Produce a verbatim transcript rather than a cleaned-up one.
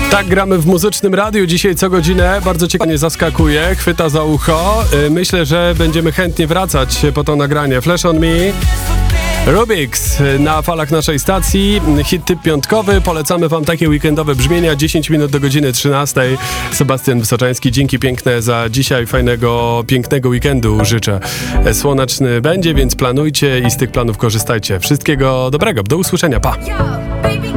Tak gramy w muzycznym radiu. Dzisiaj co godzinę bardzo ciekawie zaskakuje, chwyta za ucho. Myślę, że będziemy chętnie wracać po to nagranie. Flash on Me, Rubix na falach naszej stacji. Hit typ piątkowy. Polecamy wam takie weekendowe brzmienia. dziesięć minut do godziny trzynastej. Sebastian Wysoczański. Dzięki piękne za dzisiaj. Fajnego, pięknego weekendu życzę. Słoneczny będzie, więc planujcie i z tych planów korzystajcie. Wszystkiego dobrego. Do usłyszenia. Pa!